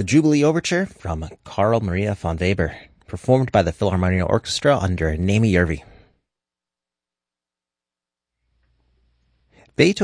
the Jubilee Overture from Carl Maria von Weber, performed by the Philharmonia Orchestra under Naomi Järvi. Beethoven